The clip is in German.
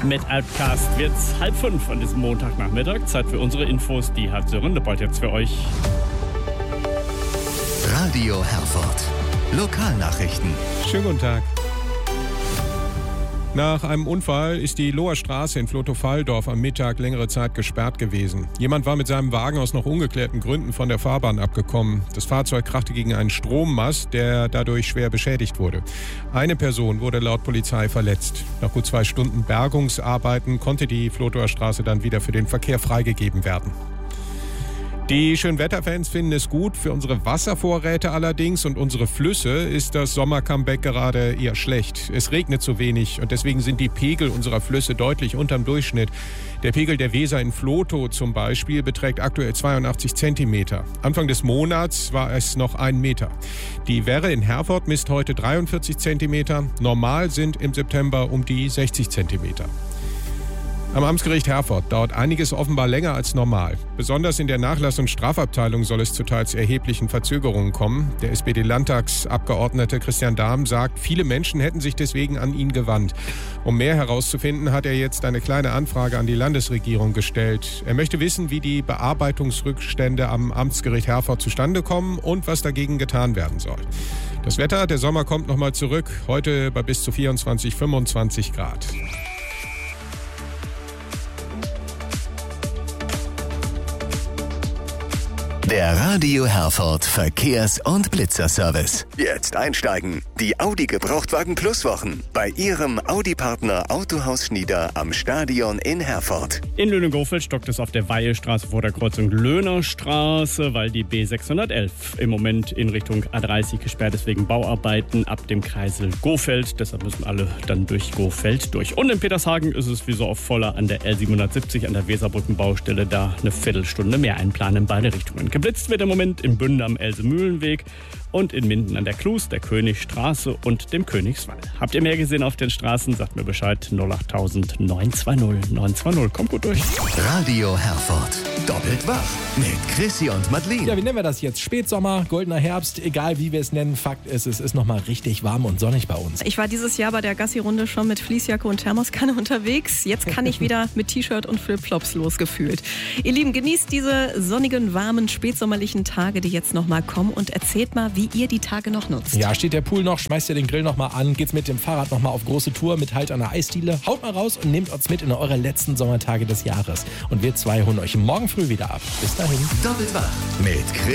Mit Outcast wird's 4:30 an diesem Montagnachmittag. Zeit für unsere Infos. Die hat Sören Lebold jetzt für euch. Radio Herford. Lokalnachrichten. Schönen guten Tag. Nach einem Unfall ist die Loher Straße in Vlotho-Valldorf am Mittag längere Zeit gesperrt gewesen. Jemand war mit seinem Wagen aus noch ungeklärten Gründen von der Fahrbahn abgekommen. Das Fahrzeug krachte gegen einen Strommast, der dadurch schwer beschädigt wurde. Eine Person wurde laut Polizei verletzt. Nach gut 2 Stunden Bergungsarbeiten konnte die Vlothoer Straße dann wieder für den Verkehr freigegeben werden. Die Schönwetterfans finden es gut. Für unsere Wasservorräte allerdings und unsere Flüsse ist das Sommer-Comeback gerade eher schlecht. Es regnet zu wenig und deswegen sind die Pegel unserer Flüsse deutlich unterm Durchschnitt. Der Pegel der Weser in Vlotho zum Beispiel beträgt aktuell 82 Zentimeter. Anfang des Monats war es noch 1 Meter. Die Werre in Herford misst heute 43 Zentimeter. Normal sind im September um die 60 Zentimeter. Am Amtsgericht Herford dauert einiges offenbar länger als normal. Besonders in der Nachlass- und Strafabteilung soll es zu teils erheblichen Verzögerungen kommen. Der SPD-Landtagsabgeordnete Christian Dahm sagt, viele Menschen hätten sich deswegen an ihn gewandt. Um mehr herauszufinden, hat er jetzt eine kleine Anfrage an die Landesregierung gestellt. Er möchte wissen, wie die Bearbeitungsrückstände am Amtsgericht Herford zustande kommen und was dagegen getan werden soll. Das Wetter, der Sommer kommt nochmal zurück. Heute bei bis zu 24, 25 Grad. Der Radio Herford Verkehrs- und Blitzerservice. Jetzt einsteigen. Die Audi Gebrauchtwagen Plus Wochen. Bei Ihrem Audi-Partner Autohaus Schnieder am Stadion in Herford. In Löhne-Gofeld stockt es auf der Weihestraße vor der Kreuzung Löhnerstraße, weil die B611 im Moment in Richtung A30 gesperrt ist wegen Bauarbeiten ab dem Kreisel Gofeld. Deshalb müssen alle dann durch Gofeld durch. Und in Petershagen ist es wie so oft voller an der L770 an der Weserbrückenbaustelle. Da eine Viertelstunde mehr einplanen in beide Richtungen. Geblitzt wird im Moment in Bünde am Else-Mühlenweg und in Minden an der Klus, der Königstraße und dem Königswall. Habt ihr mehr gesehen auf den Straßen? Sagt mir Bescheid. 08000 920 920. Kommt gut durch. Radio Herford. Doppelt wach mit Chrissy und Madeleine. Ja, wie nennen wir das jetzt? Spätsommer, goldener Herbst, egal wie wir es nennen. Fakt ist, es ist nochmal richtig warm und sonnig bei uns. Ich war dieses Jahr bei der Gassi-Runde schon mit Fließjacke und Thermoskanne unterwegs. Jetzt kann ich wieder mit T-Shirt und Flipflops losgefühlt. Ihr Lieben, genießt diese sonnigen, warmen, spätsommerlichen Tage, die jetzt nochmal kommen und erzählt mal, wie ihr die Tage noch nutzt. Ja, steht der Pool noch, schmeißt ihr den Grill nochmal an, geht's mit dem Fahrrad nochmal auf große Tour mit Halt an der Eisdiele. Haut mal raus und nehmt uns mit in eure letzten Sommertage des Jahres. Und wir zwei holen euch morgen früh wieder ab. Bis dahin. Doppelt wach mit Chris